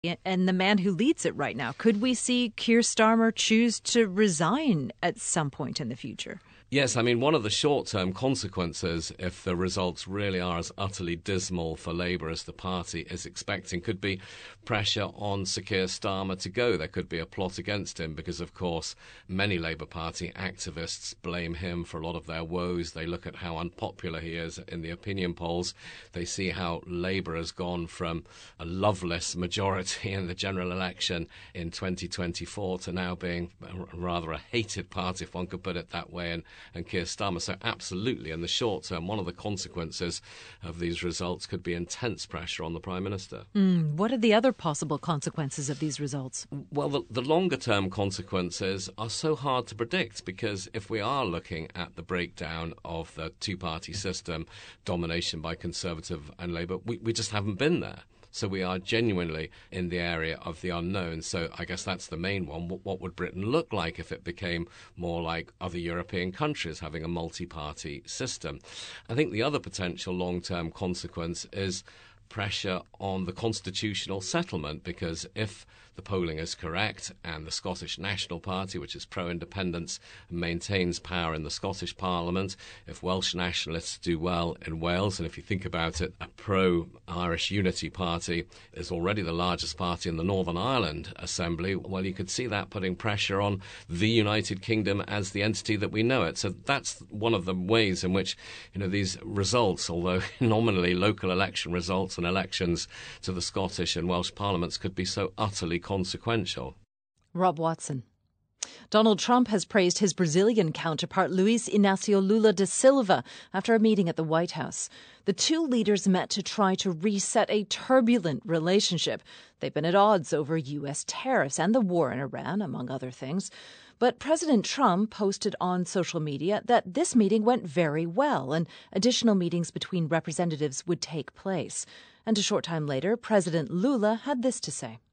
and the man who leads it right now. Could we see Keir Starmer choose to resign at some point in the future? Yes, I mean, one of the short-term consequences, if the results really are as utterly dismal for Labour as the party is expecting, could be pressure on Sir Keir Starmer to go. There could be a plot against him because, of course, many Labour Party activists blame him for a lot of their woes. They look at how unpopular he is in the opinion polls. They see how Labour has gone from a loveless majority in the general election in 2024 to now being rather a hated party, if one could put it that way, and Keir Starmer. So absolutely, in the short term, one of the consequences of these results could be intense pressure on the Prime Minister. What are the other possible consequences of these results? Well, the longer term consequences are so hard to predict, because if we are looking at the breakdown of the two-party system, domination by Conservative and Labour, we just haven't been there. So we are genuinely in the area of the unknown. So I guess that's the main one. What would Britain look like if it became more like other European countries, having a multi-party system? I think the other potential long-term consequence is pressure on the constitutional settlement, because if the polling is correct and the Scottish National Party, which is pro-independence, maintains power in the Scottish Parliament, if Welsh nationalists do well in Wales, and if you think about it, a pro-Irish Unity Party is already the largest party in the Northern Ireland Assembly, well, you could see that putting pressure on the United Kingdom as the entity that we know it. So that's one of the ways in which, these results, although nominally local election results and elections to the Scottish and Welsh parliaments, could be so utterly consequential. Rob Watson. Donald Trump has praised his Brazilian counterpart Luiz Inácio Lula da Silva after a meeting at the White House. The two leaders met to try to reset a turbulent relationship. They've been at odds over U.S. tariffs and the war in Iran, among other things. But President Trump posted on social media that this meeting went very well and additional meetings between representatives would take place. And a short time later, President Lula had this to say.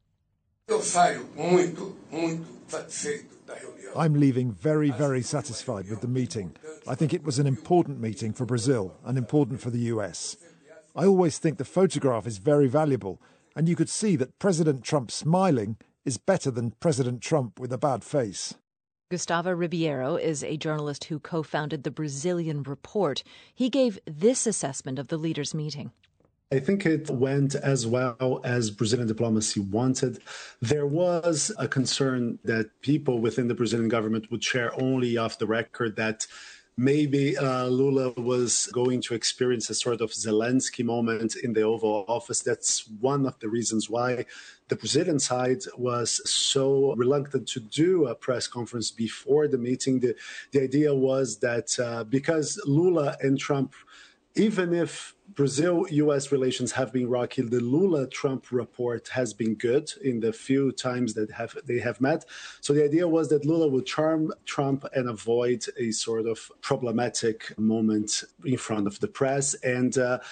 I'm leaving very, very satisfied with the meeting. I think it was an important meeting for Brazil and important for the US. I always think the photograph is very valuable, and you could see that President Trump smiling is better than President Trump with a bad face. Gustavo Ribeiro is a journalist who co-founded the Brazilian Report. He gave this assessment of the leaders' meeting. I think it went as well as Brazilian diplomacy wanted. There was a concern that people within the Brazilian government would share only off the record that maybe Lula was going to experience a sort of Zelensky moment in the Oval Office. That's one of the reasons why the Brazilian side was so reluctant to do a press conference before the meeting. The idea was that because Lula and Trump, even if Brazil-U.S. relations have been rocky, the Lula-Trump report has been good in the few times that they have met. So the idea was that Lula would charm Trump and avoid a sort of problematic moment in front of the press. And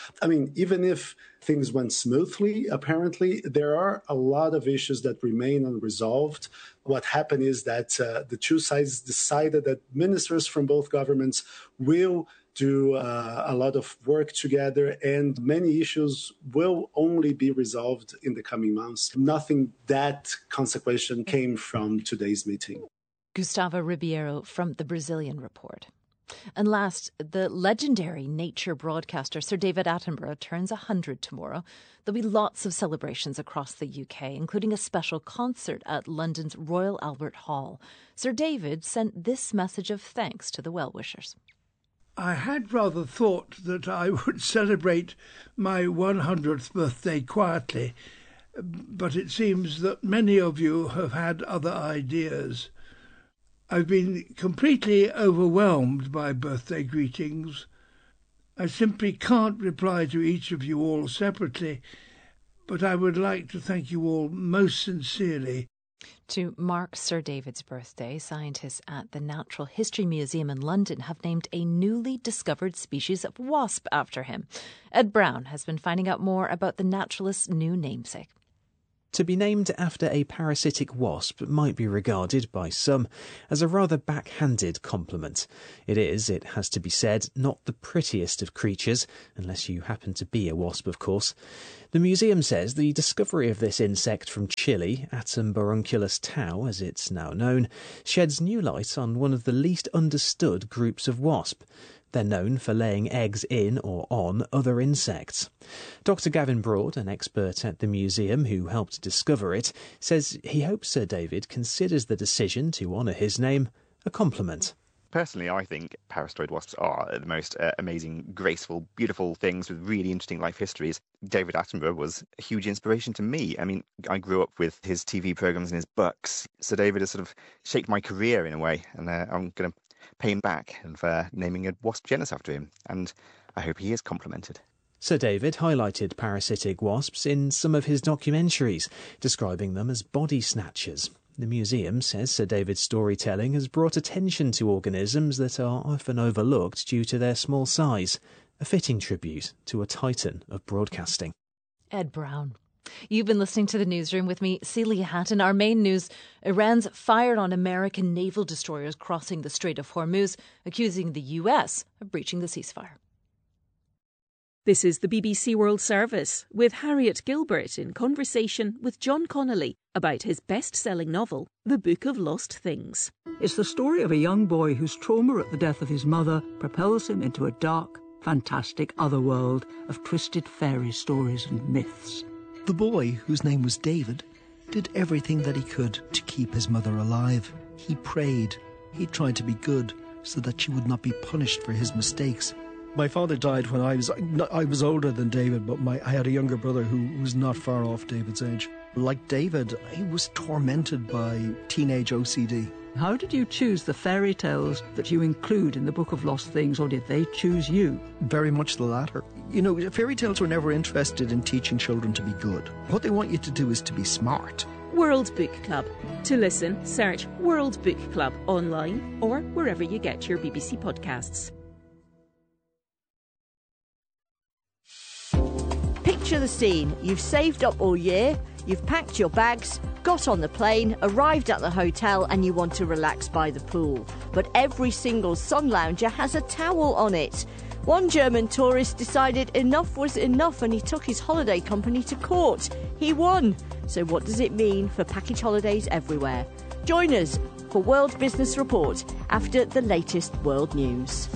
even if things went smoothly, apparently, there are a lot of issues that remain unresolved. What happened is that the two sides decided that ministers from both governments will do a lot of work together, and many issues will only be resolved in the coming months. Nothing that consequential came from today's meeting. Gustavo Ribeiro from the Brazilian Report. And last, the legendary nature broadcaster Sir David Attenborough turns 100 tomorrow. There'll be lots of celebrations across the UK, including a special concert at London's Royal Albert Hall. Sir David sent this message of thanks to the well-wishers. I had rather thought that I would celebrate my 100th birthday quietly, but it seems that many of you have had other ideas. I've been completely overwhelmed by birthday greetings. I simply can't reply to each of you all separately, but I would like to thank you all most sincerely. To mark Sir David's birthday, scientists at the Natural History Museum in London have named a newly discovered species of wasp after him. Ed Brown has been finding out more about the naturalist's new namesake. To be named after a parasitic wasp might be regarded by some as a rather backhanded compliment. It is, it has to be said, not the prettiest of creatures, unless you happen to be a wasp, of course. The museum says the discovery of this insect from Chile, Atum barunculus tau, as it's now known, sheds new light on one of the least understood groups of wasp. They're known for laying eggs in or on other insects. Dr. Gavin Broad, an expert at the museum who helped discover it, says he hopes Sir David considers the decision to honour his name a compliment. Personally, I think parasitoid wasps are the most amazing, graceful, beautiful things with really interesting life histories. David Attenborough was a huge inspiration to me. I mean, I grew up with his TV programmes and his books. Sir David has sort of shaped my career in a way, and I'm going to pay him back for naming a wasp genus after him, and I hope he is complimented. Sir David highlighted parasitic wasps in some of his documentaries, describing them as body snatchers. The museum says Sir David's storytelling has brought attention to organisms that are often overlooked due to their small size, a fitting tribute to a titan of broadcasting. Ed Brown. You've been listening to The Newsroom with me, Celia Hatton. Our main news: Iran's fired on American naval destroyers crossing the Strait of Hormuz, accusing the US of breaching the ceasefire. This is the BBC World Service, with Harriet Gilbert in conversation with John Connolly about his best-selling novel, The Book of Lost Things. It's the story of a young boy whose trauma at the death of his mother propels him into a dark, fantastic otherworld of twisted fairy stories and myths. The boy, whose name was David, did everything that he could to keep his mother alive. He prayed. He tried to be good so that she would not be punished for his mistakes. My father died when I was older than David, but I had a younger brother who was not far off David's age. Like David, he was tormented by teenage OCD. How did you choose the fairy tales that you include in the Book of Lost Things, or did they choose you? Very much the latter. You know, fairy tales were never interested in teaching children to be good. What they want you to do is to be smart. World Book Club. To listen, search World Book Club online or wherever you get your BBC podcasts. Picture the scene. You've saved up all year, you've packed your bags, got on the plane, arrived at the hotel, and you want to relax by the pool. But every single sun lounger has a towel on it. One German tourist decided enough was enough and he took his holiday company to court. He won. So what does it mean for package holidays everywhere? Join us for World Business Report after the latest world news.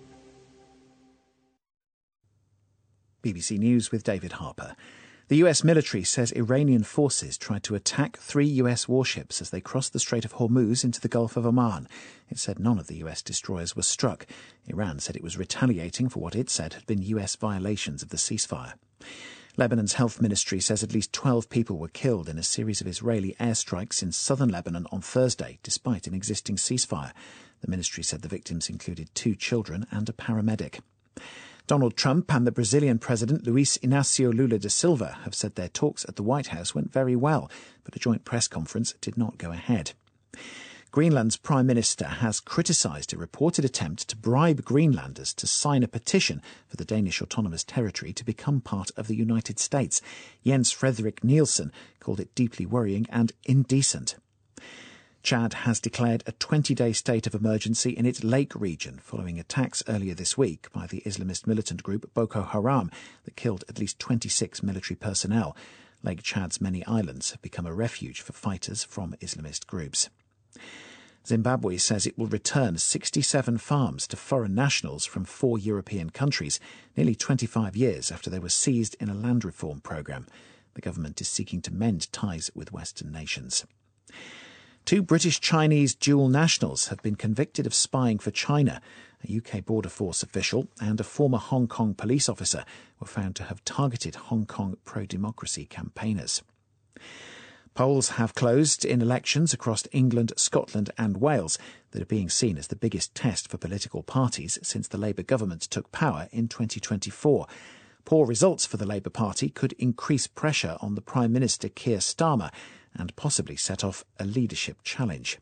BBC News with David Harper. The US military says Iranian forces tried to attack 3 US warships as they crossed the Strait of Hormuz into the Gulf of Oman. It said none of the US destroyers were struck. Iran said it was retaliating for what it said had been US violations of the ceasefire. Lebanon's health ministry says at least 12 people were killed in a series of Israeli airstrikes in southern Lebanon on Thursday, despite an existing ceasefire. The ministry said the victims included 2 children and a paramedic. Donald Trump and the Brazilian President Luiz Inácio Lula da Silva have said their talks at the White House went very well, but a joint press conference did not go ahead. Greenland's Prime Minister has criticised a reported attempt to bribe Greenlanders to sign a petition for the Danish Autonomous Territory to become part of the United States. Jens Frederik Nielsen called it deeply worrying and indecent. Chad has declared a 20-day state of emergency in its Lake region following attacks earlier this week by the Islamist militant group Boko Haram that killed at least 26 military personnel. Lake Chad's many islands have become a refuge for fighters from Islamist groups. Zimbabwe says it will return 67 farms to foreign nationals from 4 European countries, nearly 25 years after they were seized in a land reform programme. The government is seeking to mend ties with Western nations. 2 British-Chinese dual nationals have been convicted of spying for China. A UK Border Force official and a former Hong Kong police officer were found to have targeted Hong Kong pro-democracy campaigners. Polls have closed in elections across England, Scotland and Wales that are being seen as the biggest test for political parties since the Labour government took power in 2024. Poor results for the Labour Party could increase pressure on the Prime Minister Keir Starmer and possibly set off a leadership challenge.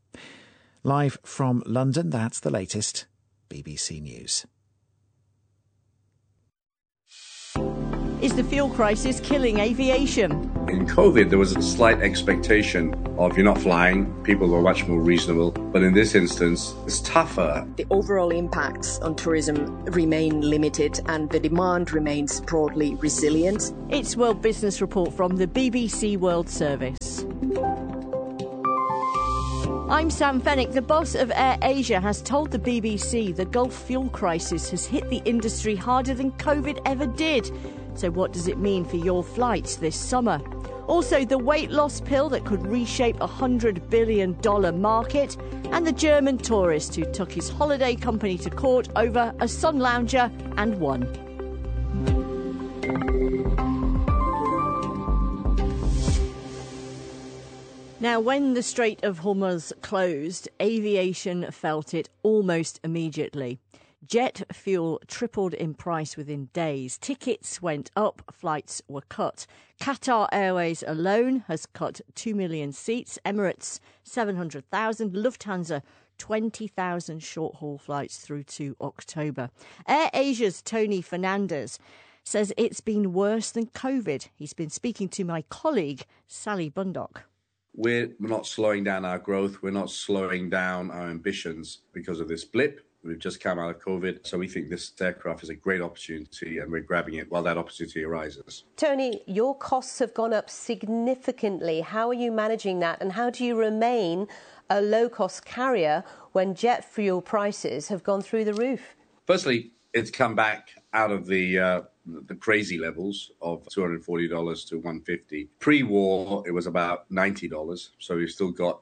Live from London, that's the latest. BBC News. Is the fuel crisis killing aviation? In COVID, there was a slight expectation of you're not flying. People were much more reasonable. But in this instance, it's tougher. The overall impacts on tourism remain limited and the demand remains broadly resilient. It's World Business Report from the BBC World Service. I'm Sam Fennick. The boss of AirAsia has told the BBC the Gulf fuel crisis has hit the industry harder than COVID ever did. So what does it mean for your flights this summer? Also, the weight loss pill that could reshape a $100 billion market, and the German tourist who took his holiday company to court over a sun lounger and won. Now, when the Strait of Hormuz closed, aviation felt it almost immediately. Jet fuel tripled in price within days. Tickets went up, flights were cut. Qatar Airways alone has cut 2 million seats, Emirates 700,000, Lufthansa 20,000 short-haul flights through to October. AirAsia's Tony Fernandez says it's been worse than COVID. He's been speaking to my colleague, Sally Bundock. We're not slowing down our growth. We're not slowing down our ambitions because of this blip. We've just come out of COVID, so we think this aircraft is a great opportunity and we're grabbing it while that opportunity arises. Tony, your costs have gone up significantly. How are you managing that, and how do you remain a low-cost carrier when jet fuel prices have gone through the roof? Firstly, it's come back out of the crazy levels of $240 to $150. Pre-war, it was about $90, so we've still got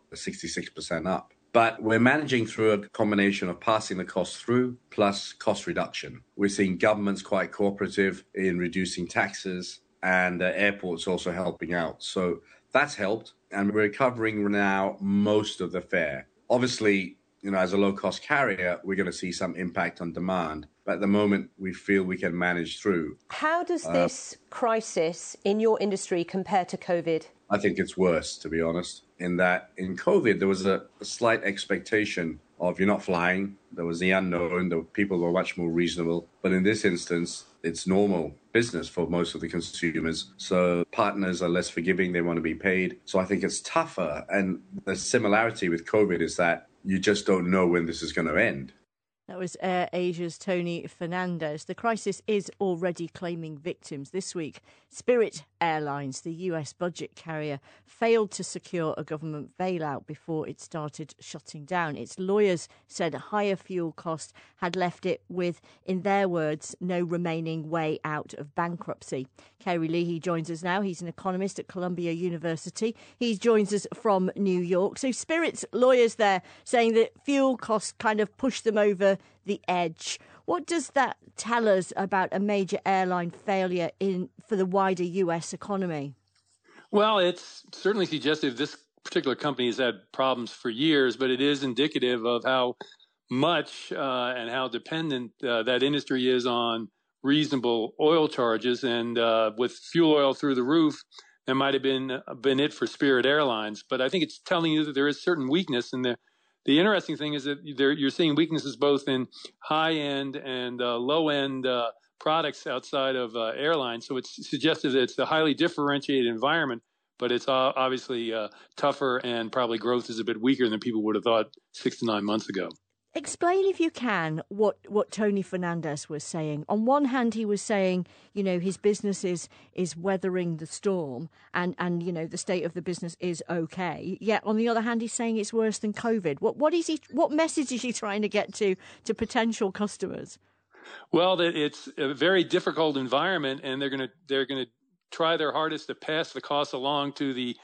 66% up. But we're managing through a combination of passing the cost through plus cost reduction. We're seeing governments quite cooperative in reducing taxes, and airports also helping out. So that's helped, and we're recovering now most of the fare. Obviously, as a low-cost carrier, we're going to see some impact on demand. But at the moment, we feel we can manage through. How does this crisis in your industry compare to COVID? I think it's worse, to be honest, in that in COVID, there was a slight expectation of you're not flying. There was the unknown. The people were much more reasonable. But in this instance, it's normal business for most of the consumers. So partners are less forgiving. They want to be paid. So I think it's tougher. And the similarity with COVID is that you just don't know when this is going to end. That was AirAsia's Tony Fernandez. The crisis is already claiming victims. This week, Spirit Airlines, the US budget carrier, failed to secure a government bailout before it started shutting down. Its lawyers said higher fuel costs had left it with, in their words, no remaining way out of bankruptcy. Kerry Leahy joins us now. He's an economist at Columbia University. He joins us from New York. So Spirit's lawyers there saying that fuel costs kind of pushed them over the edge. What does that tell us about a major airline failure for the wider US economy? Well, it's certainly suggestive this particular company has had problems for years, but it is indicative of how much and how dependent that industry is on reasonable oil charges. And with fuel oil through the roof, that might have been it for Spirit Airlines. But I think it's telling you that there is certain weakness in there. The interesting thing is that you're seeing weaknesses both in high-end and low-end products outside of airlines. So it's suggestive that it's a highly differentiated environment, but it's obviously tougher, and probably growth is a bit weaker than people would have thought 6 to 9 months ago. Explain, if you can, what Tony Fernandez was saying. On one hand, he was saying, his business is weathering the storm and the state of the business is okay. Yet, on the other hand, he's saying it's worse than COVID. What message is he trying to get to potential customers? Well, that it's a very difficult environment, and they're going to try their hardest to pass the costs along to the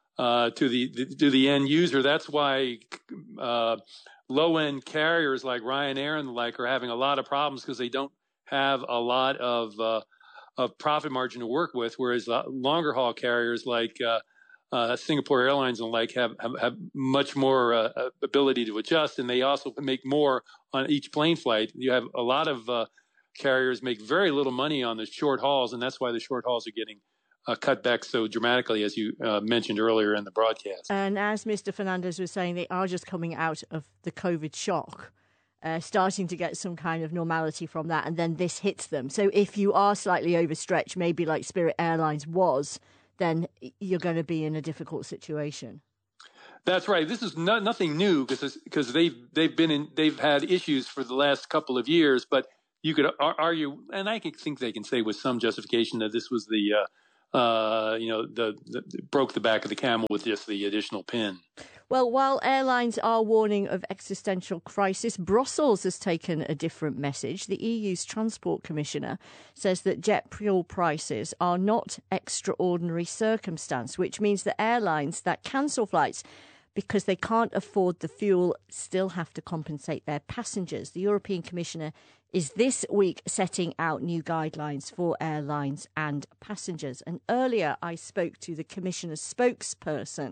end user. That's why low-end carriers like Ryanair and the like are having a lot of problems, because they don't have a lot of profit margin to work with, whereas longer haul carriers like Singapore Airlines and the like have much more ability to adjust, and they also make more on each plane flight. You have a lot of carriers make very little money on the short hauls, and that's why the short hauls are getting cut back so dramatically, as you mentioned earlier in the broadcast. And as Mr. Fernandez was saying, they are just coming out of the COVID shock. starting to get some kind of normality from that, and then this hits them. So if you are slightly overstretched, maybe like Spirit Airlines was, then you're going to be in a difficult situation. That's right. This is nothing new because they've had issues for the last couple of years, but you could argue, and I think they can say with some justification that this was the broke the back of the camel with just the additional pin. Well, while airlines are warning of existential crisis, Brussels has taken a different message. The EU's Transport Commissioner says that jet fuel prices are not extraordinary circumstance, which means that airlines that cancel flights because they can't afford the fuel still have to compensate their passengers. The European Commissioner is this week setting out new guidelines for airlines and passengers. And earlier I spoke to the Commissioner's spokesperson,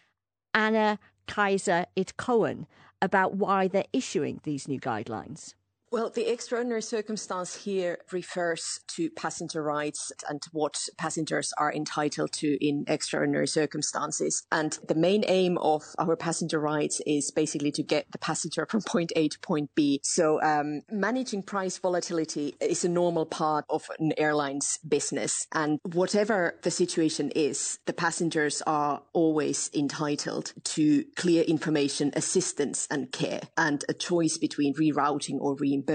Anna Kaiser-Itkonen, about why they're issuing these new guidelines. Well, the extraordinary circumstance here refers to passenger rights and what passengers are entitled to in extraordinary circumstances. And the main aim of our passenger rights is basically to get the passenger from point A to point B. So managing price volatility is a normal part of an airline's business. And whatever the situation is, the passengers are always entitled to clear information, assistance and care, and a choice between rerouting or reimbursement.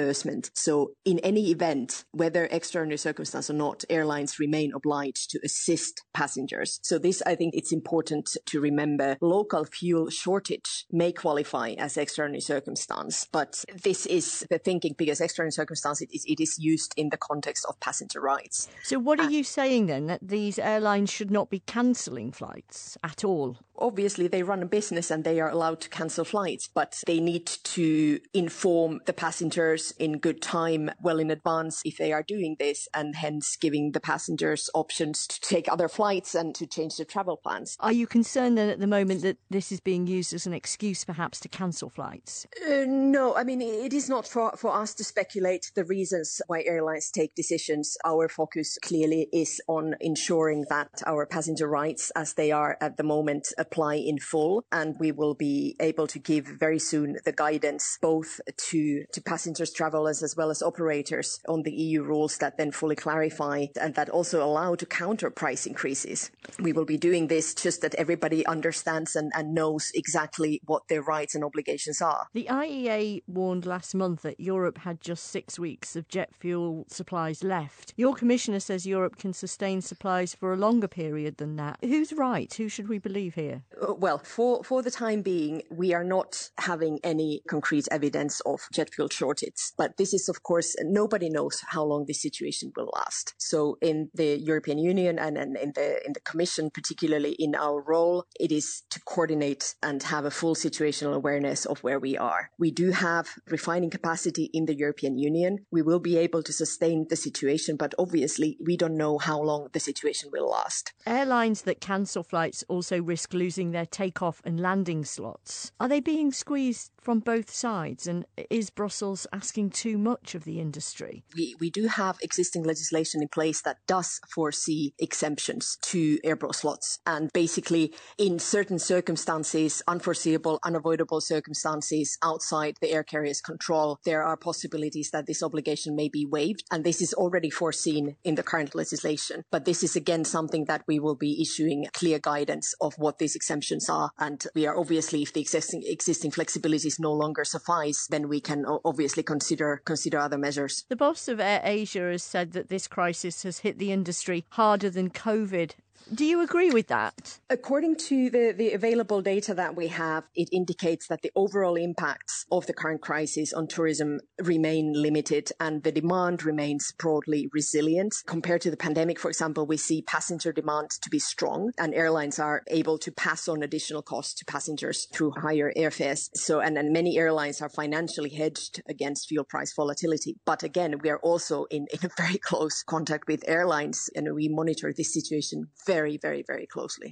So in any event, whether extraordinary circumstance or not, airlines remain obliged to assist passengers. So this, I think it's important to remember. Local fuel shortage may qualify as extraordinary circumstance, but this is the thinking because extraordinary circumstance, it is used in the context of passenger rights. So what are you saying then, that these airlines should not be cancelling flights at all? Obviously, they run a business and they are allowed to cancel flights, but they need to inform the passengers in good time, well in advance, if they are doing this, and hence giving the passengers options to take other flights and to change their travel plans. Are you concerned then at the moment that this is being used as an excuse perhaps to cancel flights? No, I mean, it is not for us to speculate the reasons why airlines take decisions. Our focus clearly is on ensuring that our passenger rights, as they are at the moment, apply in full, and we will be able to give very soon the guidance both to passengers, travelers as well as operators on the EU rules that then fully clarify and that also allow to counter price increases. We will be doing this just that everybody understands and knows exactly what their rights and obligations are. The IEA warned last month that Europe had just 6 weeks of jet fuel supplies left. Your commissioner says Europe can sustain supplies for a longer period than that. Who's right? Who should we believe here? Well, for the time being, we are not having any concrete evidence of jet fuel shortage. But this is, of course, nobody knows how long this situation will last. So in the European Union and in the Commission, particularly in our role, it is to coordinate and have a full situational awareness of where we are. We do have refining capacity in the European Union. We will be able to sustain the situation, but obviously we don't know how long the situation will last. Airlines that cancel flights also risk losing their takeoff and landing slots. Are they being squeezed from both sides? And is Brussels asking too much of the industry? We do have existing legislation in place that does foresee exemptions to Airbus slots. And basically, in certain circumstances, unforeseeable, unavoidable circumstances outside the air carrier's control, there are possibilities that this obligation may be waived. And this is already foreseen in the current legislation. But this is again something that we will be issuing clear guidance of what these exemptions are. And we are obviously, if the existing flexibilities no longer suffice, then we can obviously consider other measures. The boss of AirAsia has said that this crisis has hit the industry harder than COVID. Do you agree with that? According to the available data that we have, it indicates that the overall impacts of the current crisis on tourism remain limited and the demand remains broadly resilient. Compared to the pandemic, for example, we see passenger demand to be strong and airlines are able to pass on additional costs to passengers through higher airfares. So, and many airlines are financially hedged against fuel price volatility. But again, we are also in a very close contact with airlines and we monitor this situation very, very, very closely.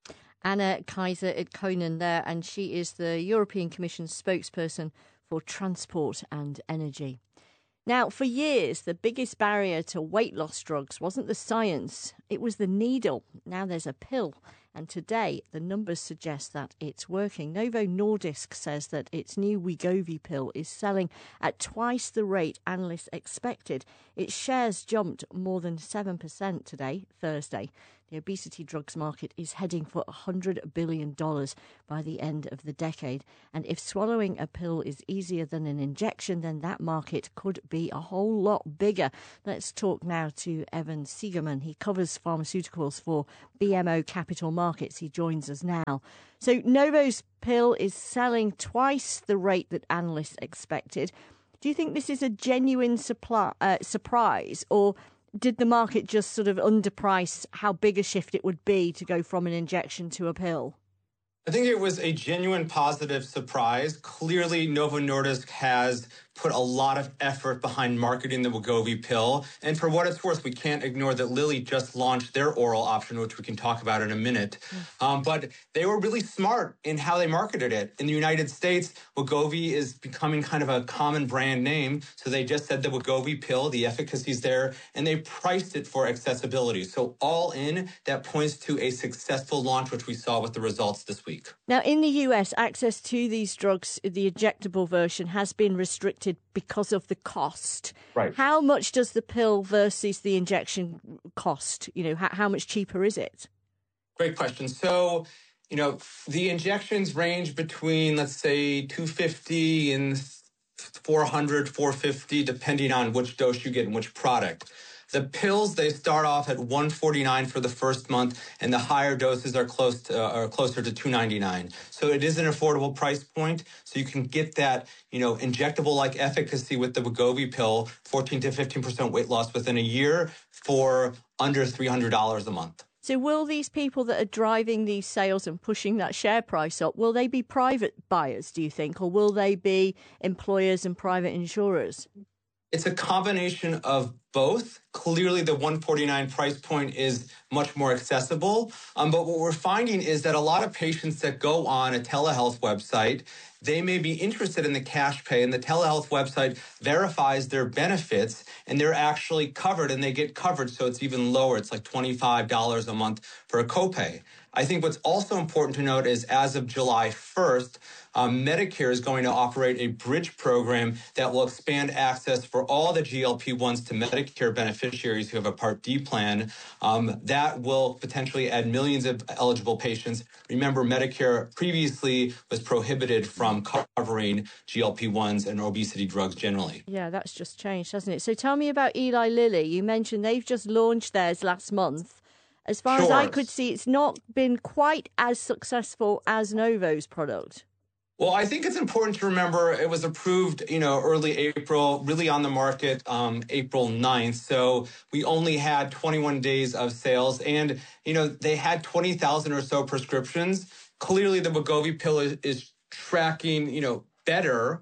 Anna Kaiser-Itkonen there, and she is the European Commission's spokesperson for transport and energy. Now, for years, the biggest barrier to weight loss drugs wasn't the science, it was the needle. Now there's a pill. And today, the numbers suggest that it's working. Novo Nordisk says that its new Wegovy pill is selling at twice the rate analysts expected. Its shares jumped more than 7% today, Thursday. The obesity drugs market is heading for $100 billion by the end of the decade. And if swallowing a pill is easier than an injection, then that market could be a whole lot bigger. Let's talk now to Evan Siegerman. He covers pharmaceuticals for BMO Capital Markets. He joins us now. So Novo's pill is selling twice the rate that analysts expected. Do you think this is a genuine surprise, or did the market just sort of underprice how big a shift it would be to go from an injection to a pill? I think it was a genuine positive surprise. Clearly, Novo Nordisk has put a lot of effort behind marketing the Wegovy pill. And for what it's worth, we can't ignore that Lilly just launched their oral option, which we can talk about in a minute. But they were really smart in how they marketed it. In the United States, Wegovy is becoming kind of a common brand name. So they just said the Wegovy pill, the efficacy is there, and they priced it for accessibility. So all in, that points to a successful launch, which we saw with the results this week. Now, in the US, access to these drugs, the injectable version, has been restricted because of the cost. Right. How much does the pill versus the injection cost? You know, how much cheaper is it? Great question. So, you know, the injections range between, let's say, $250 and $400, $450, depending on which dose you get and which product. The pills, they start off at $149 for the first month, and the higher doses are closer to $299. So it is an affordable price point. So you can get that, you know, injectable-like efficacy with the Wegovy pill, 14 to 15% weight loss within a year for under $300 a month. So will these people that are driving these sales and pushing that share price up, will they be private buyers, do you think, or will they be employers and private insurers? It's a combination of both. Clearly, the $149 price point is much more accessible. But what we're finding is that a lot of patients that go on a telehealth website, they may be interested in the cash pay, and the telehealth website verifies their benefits, and they're actually covered, and they get covered, so it's even lower. It's like $25 a month for a copay. I think what's also important to note is as of July 1st, Medicare is going to operate a bridge program that will expand access for all the GLP-1s to Medicare beneficiaries who have a Part D plan. That will potentially add millions of eligible patients. Remember, Medicare previously was prohibited from covering GLP-1s and obesity drugs generally. Yeah, that's just changed, hasn't it? So tell me about Eli Lilly. You mentioned they've just launched theirs last month. As far as I could see, it's not been quite as successful as Novo's product. Well, I think it's important to remember it was approved, you know, early April, really on the market April 9th. So we only had 21 days of sales, and, you know, they had 20,000 or so prescriptions. Clearly, the Wegovy pill is tracking, you know, better.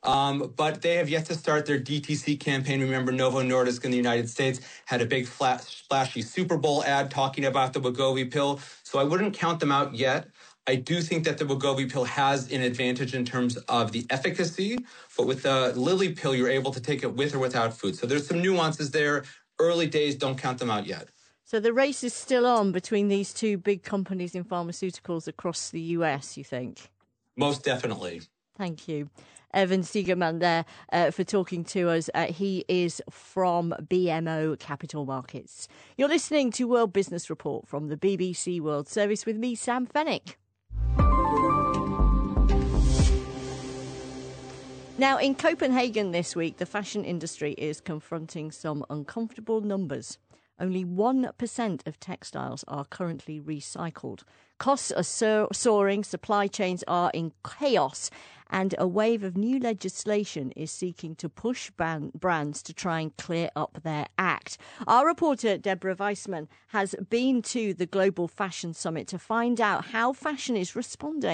But they have yet to start their DTC campaign. Remember, Novo Nordisk in the United States had a big splashy Super Bowl ad talking about the Wegovy pill. So I wouldn't count them out yet. I do think that the Wegovy pill has an advantage in terms of the efficacy, but with the Lilly pill, you're able to take it with or without food. So there's some nuances there. Early days, don't count them out yet. So the race is still on between these two big companies in pharmaceuticals across the US, you think? Most definitely. Thank you. Evan Siegerman there for talking to us. He is from BMO Capital Markets. You're listening to World Business Report from the BBC World Service with me, Sam Fennick. Now, in Copenhagen this week, the fashion industry is confronting some uncomfortable numbers. Only 1% of textiles are currently recycled. Costs are soaring, supply chains are in chaos, and a wave of new legislation is seeking to push brands to try and clear up their act. Our reporter, Deborah Weissman, has been to the Global Fashion Summit to find out how fashion is responding.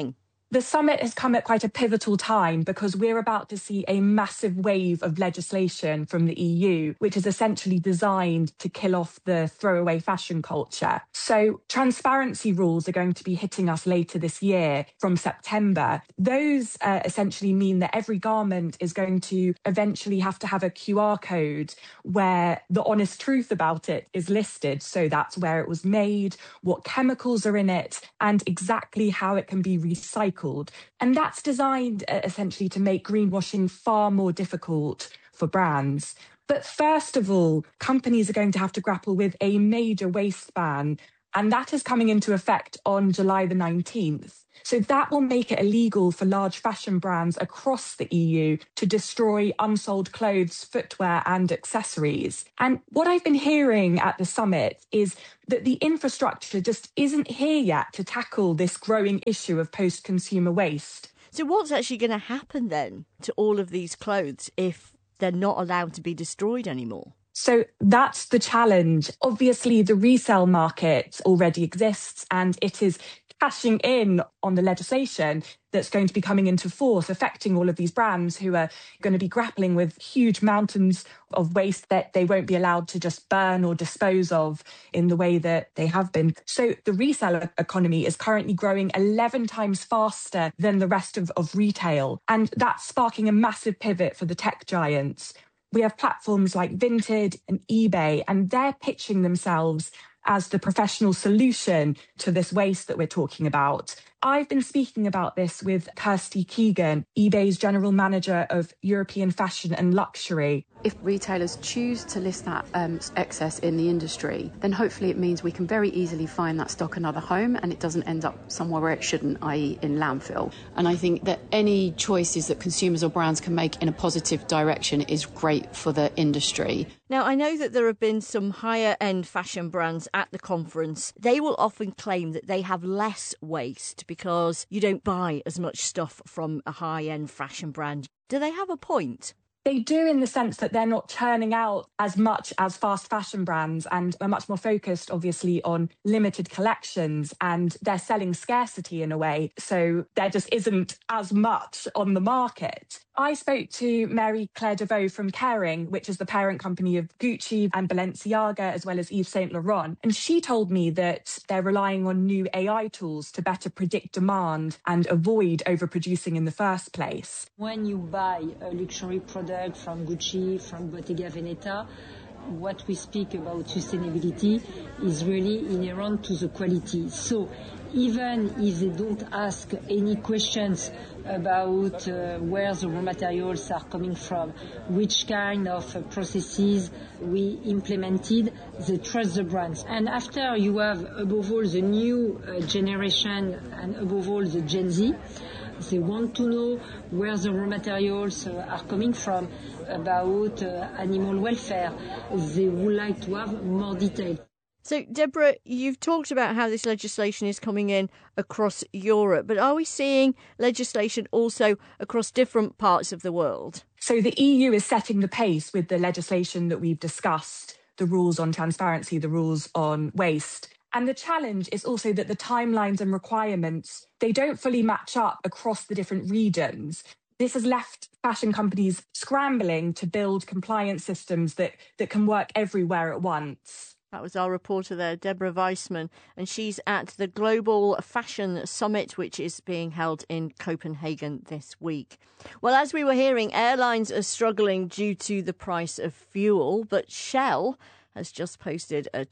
The summit has come at quite a pivotal time because we're about to see a massive wave of legislation from the EU, which is essentially designed to kill off the throwaway fashion culture. So transparency rules are going to be hitting us later this year from September. Those essentially mean that every garment is going to eventually have to have a QR code where the honest truth about it is listed. So that's where it was made, what chemicals are in it, and exactly how it can be recycled. And that's designed essentially to make greenwashing far more difficult for brands. But first of all, companies are going to have to grapple with a major waste ban, and that is coming into effect on July the 19th. So that will make it illegal for large fashion brands across the EU to destroy unsold clothes, footwear and accessories. And what I've been hearing at the summit is that the infrastructure just isn't here yet to tackle this growing issue of post-consumer waste. So what's actually going to happen then to all of these clothes if they're not allowed to be destroyed anymore? So that's the challenge. Obviously, the resale market already exists and it is cashing in on the legislation that's going to be coming into force, affecting all of these brands who are going to be grappling with huge mountains of waste that they won't be allowed to just burn or dispose of in the way that they have been. So the resale economy is currently growing 11 times faster than the rest of retail. And that's sparking a massive pivot for the tech giants. We have platforms like Vinted and eBay, and they're pitching themselves as the professional solution to this waste that we're talking about. I've been speaking about this with Kirsty Keegan, eBay's general manager of European fashion and luxury. If retailers choose to list that excess in the industry, then hopefully it means we can very easily find that stock another home and it doesn't end up somewhere where it shouldn't, i.e. in landfill. And I think that any choices that consumers or brands can make in a positive direction is great for the industry. Now, I know that there have been some higher-end fashion brands at the conference. They will often claim that they have less waste because you don't buy as much stuff from a high-end fashion brand. Do they have a point? They do, in the sense that they're not churning out as much as fast fashion brands and are much more focused, obviously, on limited collections, and they're selling scarcity in a way. So there just isn't as much on the market. I spoke to Mary Claire Deveau from Kering, which is the parent company of Gucci and Balenciaga, as well as Yves Saint Laurent. And she told me that they're relying on new AI tools to better predict demand and avoid overproducing in the first place. When you buy a luxury product from Gucci, from Bottega Veneta, what we speak about sustainability is really inherent to the quality. So even if they don't ask any questions about where the raw materials are coming from, which kind of processes we implemented, they trust the brands. And after you have, above all, the new generation and above all the Gen Z, they want to know where the raw materials are coming from, about animal welfare. They would like to have more detail. So, Deborah, you've talked about how this legislation is coming in across Europe, but are we seeing legislation also across different parts of the world? So the EU is setting the pace with the legislation that we've discussed, the rules on transparency, the rules on waste. And the challenge is also that the timelines and requirements, they don't fully match up across the different regions. This has left fashion companies scrambling to build compliance systems that can work everywhere at once. That was our reporter there, Deborah Weissman, and she's at the Global Fashion Summit, which is being held in Copenhagen this week. Well, as we were hearing, airlines are struggling due to the price of fuel, but Shell has just posted a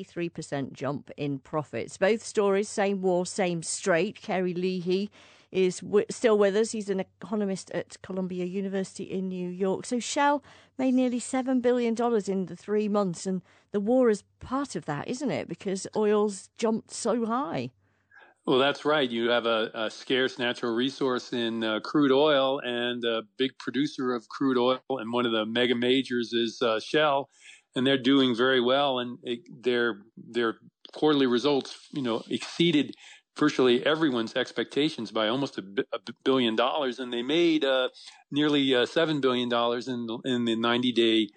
23% jump in profits. Both stories, same war, same strait. Kerry Leahy is still with us. He's an economist at Columbia University in New York. So Shell made nearly $7 billion in the 3 months, and the war is part of that, isn't it? Because oil's jumped so high. Well, that's right. You have a scarce natural resource in crude oil, and a big producer of crude oil, and one of the mega majors is Shell, and they're doing very well, and their quarterly results, exceeded virtually everyone's expectations by almost $1 billion, and they made nearly $7 billion in the 90-day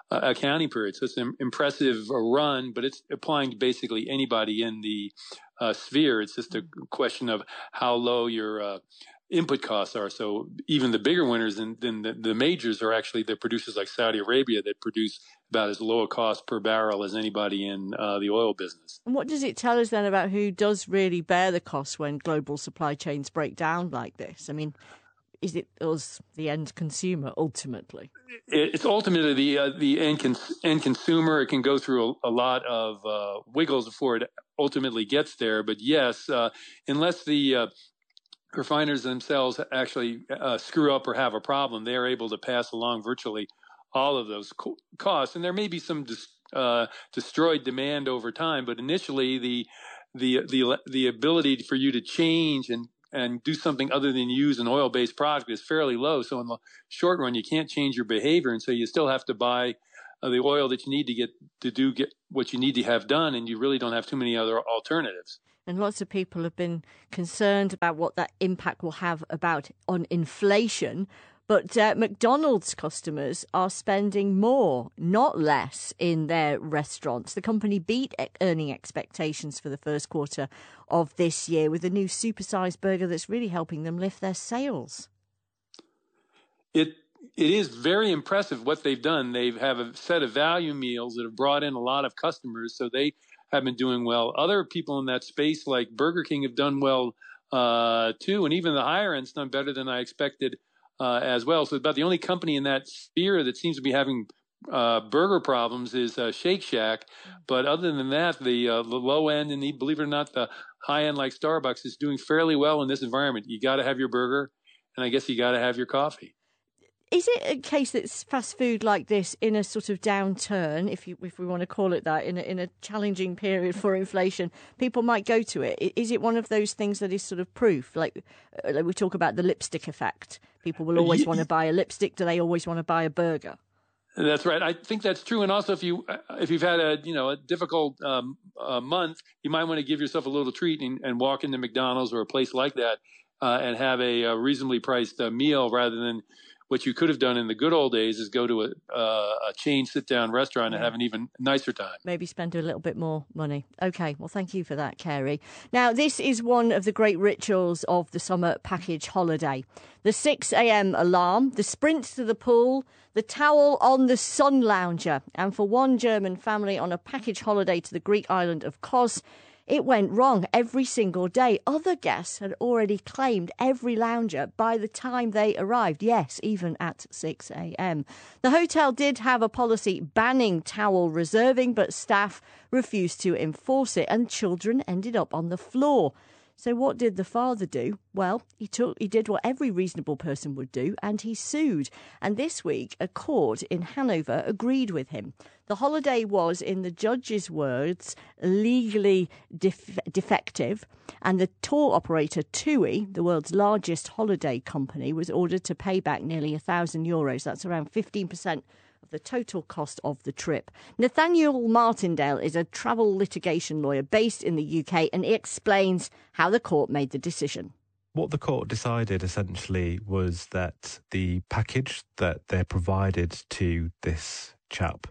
accounting period. So it's an impressive run, but it's applying to basically anybody in the sphere. It's just a question of how low your input costs are. So even the bigger winners than the majors are actually the producers like Saudi Arabia that produce about as low a cost per barrel as anybody in the oil business. And what does it tell us then about who does really bear the cost when global supply chains break down like this? I mean, is it us, the end consumer, ultimately? It's ultimately the end consumer. It can go through a lot of wiggles before it ultimately gets there. But yes, unless the refiners themselves actually screw up or have a problem, they are able to pass along virtually all of those costs. And there may be some destroyed demand over time, but initially the ability for you to change and do something other than use an oil-based product is fairly low. So in the short run, you can't change your behavior, and so you still have to buy the oil that you need to get what you need to have done, and you really don't have too many other alternatives. And lots of people have been concerned about what that impact will have on inflation. But McDonald's customers are spending more, not less, in their restaurants. The company beat earning expectations for the first quarter of this year with a new supersized burger that's really helping them lift their sales. It is very impressive what they've done. They have a set of value meals that have brought in a lot of customers, so they have been doing well. Other people in that space, like Burger King, have done well too, and even the higher end's done better than I expected as well. So about the only company in that sphere that seems to be having burger problems is Shake Shack. But other than that, the low end and believe it or not, the high end like Starbucks is doing fairly well in this environment. You got to have your burger, and I guess you got to have your coffee. Is it a case that fast food like this, in a sort of downturn, if we want to call it that, in a challenging period for inflation, people might go to it? Is it one of those things that is sort of proof? Like we talk about the lipstick effect. People will always want to buy a lipstick. Do they always want to buy a burger? That's right. I think that's true. And also, if you've had a difficult month, you might want to give yourself a little treat and walk into McDonald's or a place like that and have a reasonably priced meal rather than what you could have done in the good old days is go to a chain sit-down restaurant and have an even nicer time. Maybe spend a little bit more money. OK, well, thank you for that, Kerry. Now, this is one of the great rituals of the summer package holiday. The 6 a.m. alarm, the sprint to the pool, the towel on the sun lounger. And for one German family on a package holiday to the Greek island of Kos, it went wrong every single day. Other guests had already claimed every lounger by the time they arrived. Yes, even at 6 a.m. The hotel did have a policy banning towel reserving, but staff refused to enforce it, and children ended up on the floor. So what did the father do? Well, he did what every reasonable person would do, and he sued. And this week, a court in Hanover agreed with him. The holiday was, in the judge's words, legally defective, and the tour operator TUI, the world's largest holiday company, was ordered to pay back nearly €1,000. That's around 15% of the total cost of the trip. Nathaniel Martindale is a travel litigation lawyer based in the UK, and he explains how the court made the decision. What the court decided essentially was that the package that they provided to this chap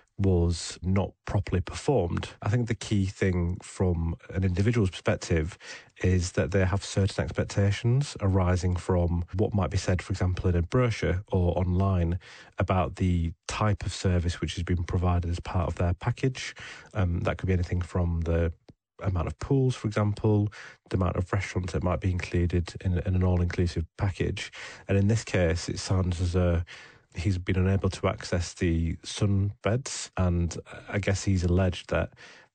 was not properly performed. I think the key thing from an individual's perspective is that they have certain expectations arising from what might be said, for example, in a brochure or online about the type of service which has been provided as part of their package. That could be anything from the amount of pools, for example, the amount of restaurants that might be included in an all-inclusive package. And in this case, it sounds as though he's been unable to access the sunbeds, and I guess he's alleged that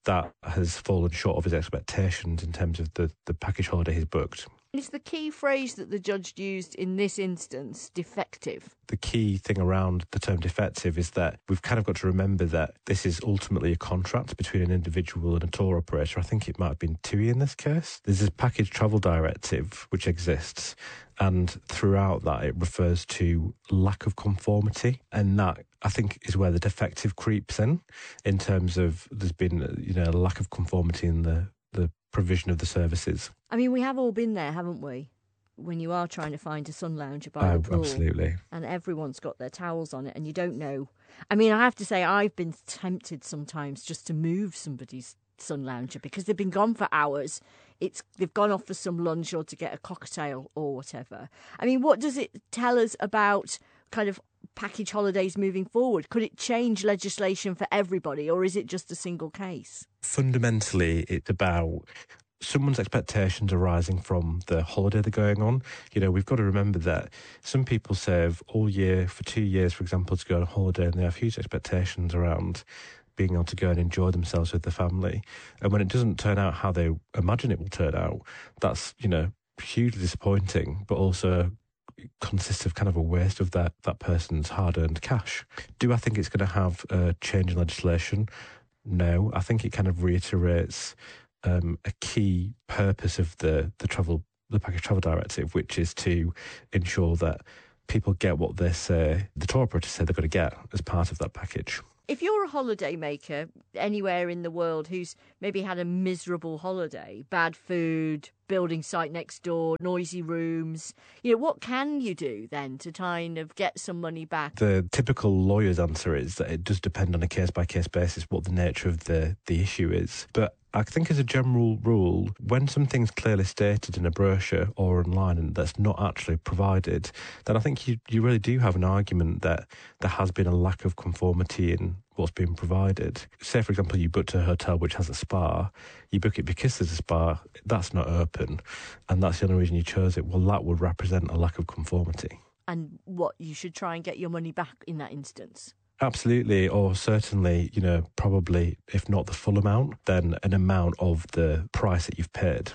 has fallen short of his expectations in terms of the package holiday he's booked. Is the key phrase that the judge used in this instance defective? The key thing around the term defective is that we've kind of got to remember that this is ultimately a contract between an individual and a tour operator. I think it might have been TUI in this case. There's a package travel directive which exists, and throughout that it refers to lack of conformity, and that I think is where the defective creeps in terms of there's been a lack of conformity in the provision of the services. I mean, we have all been there, haven't we? When you are trying to find a sun lounger by the pool. Absolutely. And everyone's got their towels on it, and you don't know I mean, I have to say, I've been tempted sometimes just to move somebody's sun lounger because they've been gone for hours. They've gone off for some lunch or to get a cocktail or whatever. I mean, what does it tell us about kind of package holidays moving forward? Could it change legislation for everybody, or is it just a single case? Fundamentally, it's about someone's expectations arising from the holiday they're going on. You know, we've got to remember that some people save all year for 2 years, for example, to go on holiday, and they have huge expectations around being able to go and enjoy themselves with the family. And when it doesn't turn out how they imagine it will turn out, that's, you know, hugely disappointing, but also consists of kind of a waste of that person's hard-earned cash. Do I think it's going to have a change in legislation? No. I think it kind of reiterates a key purpose of the package travel directive, which is to ensure that people get what they say, the tour operators say they're going to get as part of that package. If you're a holiday maker anywhere in the world who's maybe had a miserable holiday, bad food, building site next door, noisy rooms, you know, what can you do then to kind of get some money back? The typical lawyer's answer is that it does depend on a case-by-case basis what the nature of the issue is. But I think as a general rule, when something's clearly stated in a brochure or online and that's not actually provided, then I think you really do have an argument that there has been a lack of conformity in what's being provided. Say, for example, you booked a hotel which has a spa, you book it because there's a spa, that's not open, and that's the only reason you chose it. Well, that would represent a lack of conformity. And what, you should try and get your money back in that instance? Absolutely, or certainly, you know, probably, if not the full amount, then an amount of the price that you've paid.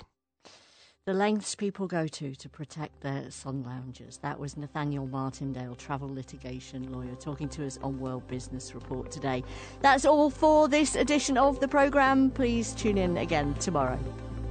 The lengths people go to protect their sun loungers. That was Nathaniel Martindale, travel litigation lawyer, talking to us on World Business Report today. That's all for this edition of the programme. Please tune in again tomorrow.